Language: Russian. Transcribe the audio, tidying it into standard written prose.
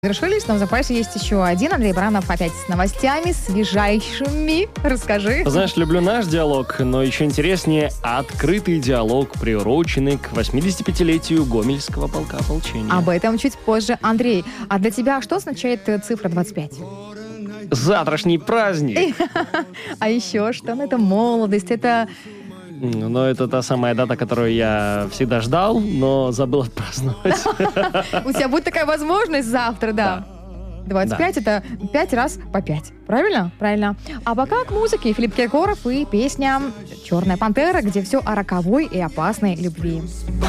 Завершились, но в запасе есть еще один. Андрей Баранов опять с новостями, свежайшими. Расскажи. Знаешь, люблю наш диалог, но еще интереснее открытый диалог, приуроченный к 85-летию Гомельского полка ополчения. Об этом чуть позже. Андрей, а для тебя что означает цифра 25? Завтрашний праздник. А еще что? Ну, это молодость, это... Но это та самая дата, которую я всегда ждал, но забыл отпраздновать. У тебя будет такая возможность завтра, да. 25 это 5 раз по 5. Правильно? Правильно. А пока к музыке Филипп Киркоров и песня «Черная пантера», где все о роковой и опасной любви.